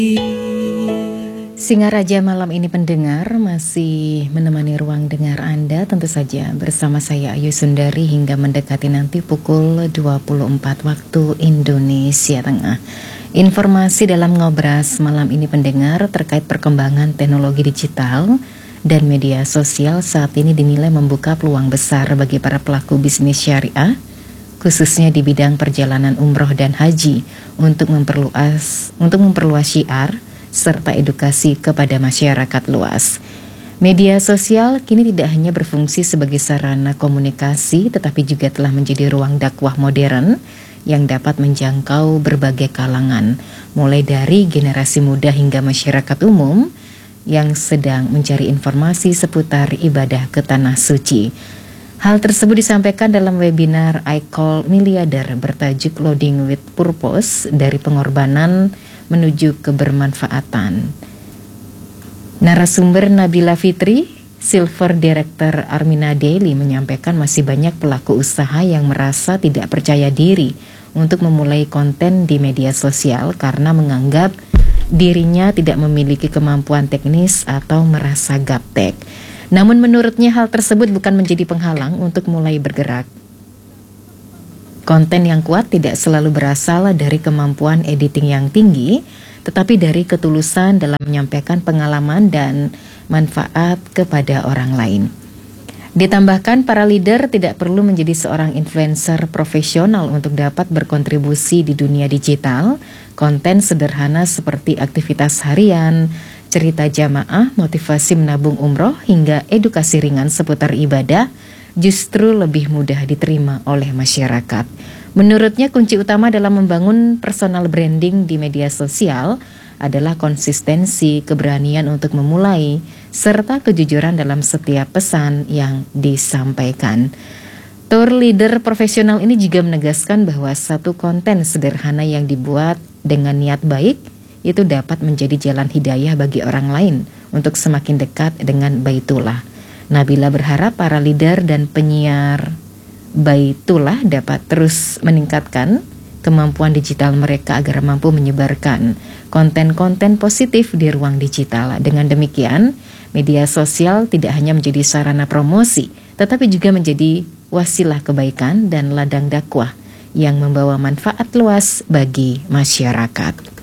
Singaraja malam ini pendengar masih menemani ruang dengar Anda tentu saja bersama saya Ayu Sundari hingga mendekati nanti pukul 24 waktu Indonesia Tengah. Informasi dalam Ngobras malam ini pendengar terkait perkembangan teknologi digital dan media sosial saat ini dinilai membuka peluang besar bagi para pelaku bisnis syariah khususnya di bidang perjalanan umroh dan haji untuk memperluas syiar serta edukasi kepada masyarakat luas. Media sosial kini tidak hanya berfungsi sebagai sarana komunikasi, tetapi juga telah menjadi ruang dakwah modern yang dapat menjangkau berbagai kalangan, mulai dari generasi muda hingga masyarakat umum yang sedang mencari informasi seputar ibadah ke Tanah Suci. Hal tersebut disampaikan dalam webinar I Call Miliarder bertajuk Loading with Purpose dari pengorbanan menuju kebermanfaatan. Narasumber Nabila Fitri, Silver Director Armina Daily menyampaikan masih banyak pelaku usaha yang merasa tidak percaya diri untuk memulai konten di media sosial karena menganggap dirinya tidak memiliki kemampuan teknis atau merasa gaptek. Namun menurutnya hal tersebut bukan menjadi penghalang untuk mulai bergerak. Konten yang kuat tidak selalu berasal dari kemampuan editing yang tinggi, tetapi dari ketulusan dalam menyampaikan pengalaman dan manfaat kepada orang lain. Ditambahkan, para leader tidak perlu menjadi seorang influencer profesional untuk dapat berkontribusi di dunia digital. Konten sederhana seperti aktivitas harian, cerita jamaah, motivasi menabung umroh, hingga edukasi ringan seputar ibadah justru lebih mudah diterima oleh masyarakat. Menurutnya kunci utama dalam membangun personal branding di media sosial adalah konsistensi, keberanian untuk memulai, serta kejujuran dalam setiap pesan yang disampaikan. Tour leader profesional ini juga menegaskan bahwa satu konten sederhana yang dibuat dengan niat baik itu dapat menjadi jalan hidayah bagi orang lain untuk semakin dekat dengan Baitullah. Nabila berharap para leader dan penyiar Baitullah dapat terus meningkatkan kemampuan digital mereka agar mampu menyebarkan konten-konten positif di ruang digital. Dengan demikian, media sosial tidak hanya menjadi sarana promosi, tetapi juga menjadi wasilah kebaikan dan ladang dakwah yang membawa manfaat luas bagi masyarakat.